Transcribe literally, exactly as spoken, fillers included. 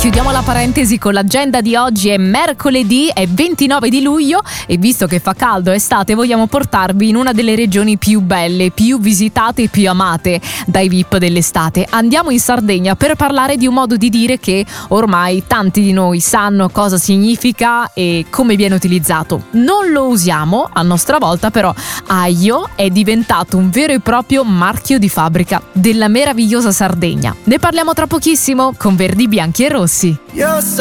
Chiudiamo la parentesi con l'agenda di oggi. È mercoledì, è ventinove di luglio e visto che fa caldo, è estate, vogliamo portarvi in una delle regioni più belle, più visitate e più amate dai V I P dell'estate. Andiamo in Sardegna per parlare di un modo di dire che ormai tanti di noi sanno cosa significa e come viene utilizzato. Non lo usiamo a nostra volta, però aglio è diventato un vero e proprio marchio di fabbrica della meravigliosa Sardegna. Ne parliamo tra pochissimo con Verdi, Bianchi e Rossi. Io